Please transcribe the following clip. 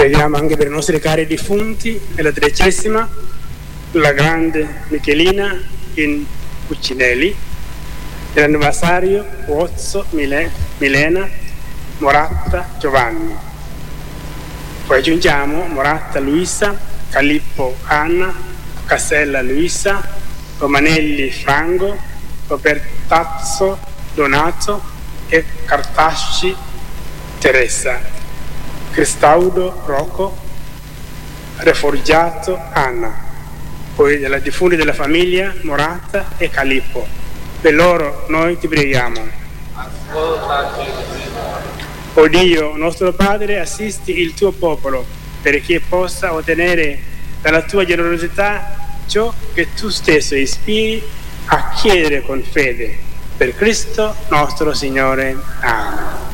Preghiamo anche per i nostri cari defunti nella 13ª, la grande Michelina in Cucinelli, nell'anniversario Pozzo, Milena, Moratta, Giovanni. Poi aggiungiamo Moratta Luisa, Calippo Anna, Cassella Luisa, Romanelli Franco, Robertazzo Donato e Cartacci Teresa, Cristaudo Rocco, Reforgiato Anna. Poi della defunti della famiglia Moratta e Calippo. Per loro noi ti preghiamo. O Dio, nostro Padre, assisti il tuo popolo perché possa ottenere dalla tua generosità ciò che tu stesso ispiri a chiedere con fede. Per Cristo nostro Signore. Amen.